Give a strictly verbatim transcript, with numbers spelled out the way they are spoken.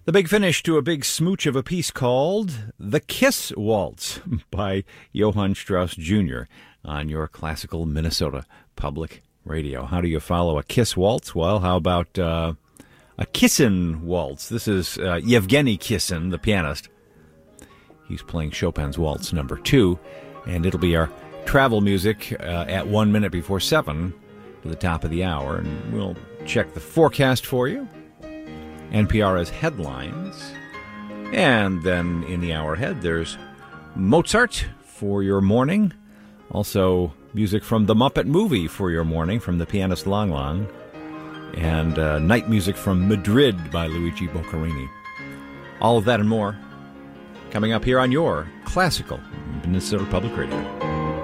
The big finish to a big smooch of a piece called The Kiss Waltz by Johann Strauss Junior on your classical Minnesota Public Radio. How do you follow a Kiss Waltz? Well, how about uh, a Kissin Waltz? This is uh, Yevgeny Kissin, the pianist. He's playing Chopin's Waltz number two, and it'll be our travel music uh, at one minute before seven to the top of the hour, and we'll check the forecast for you. N P R has headlines, and then in the hour ahead, there's Mozart for your morning. Also, music from the Muppet movie for your morning from the pianist Lang Lang, and uh, night music from Madrid by Luigi Boccherini. All of that and more coming up here on your classical Minnesota Public Radio.